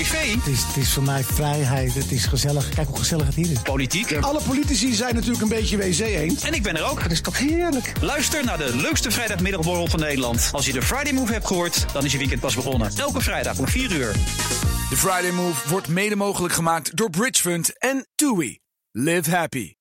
Het is voor mij vrijheid, het is gezellig. Kijk hoe gezellig het hier is. Politiek. Alle politici zijn natuurlijk een beetje wc-eend. En ik ben er ook. Dat is toch heerlijk. Luister naar de leukste vrijdagmiddagborrel van Nederland. Als je de Friday Move hebt gehoord, dan is je weekend pas begonnen. Elke vrijdag om 4 uur. De Friday Move wordt mede mogelijk gemaakt door Bridgefund en TUI. Live happy.